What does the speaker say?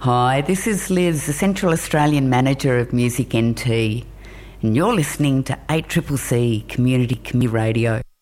Hi, this is Liz, the Central Australian Manager of Music NT, and you're listening to 8CCC Community Radio.